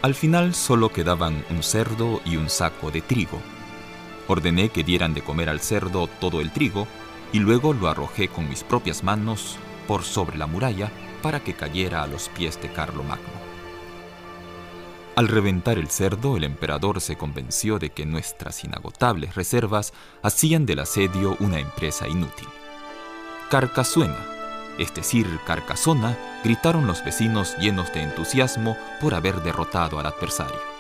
Al final solo quedaban un cerdo y un saco de trigo. Ordené que dieran de comer al cerdo todo el trigo y luego lo arrojé con mis propias manos por sobre la muralla para que cayera a los pies de Carlomagno. Al reventar el cerdo, el emperador se convenció de que nuestras inagotables reservas hacían del asedio una empresa inútil. Carcasuena, es decir, Carcasona, gritaron los vecinos llenos de entusiasmo por haber derrotado al adversario.